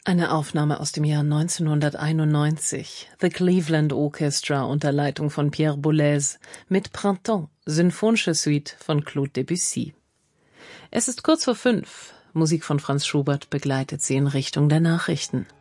Eine Aufnahme aus dem Jahr 1991. The Cleveland Orchestra unter Leitung von Pierre Boulez mit Printemps, Symphonische Suite von Claude Debussy. Es ist kurz vor 5. Musik von Franz Schubert begleitet Sie in Richtung der Nachrichten.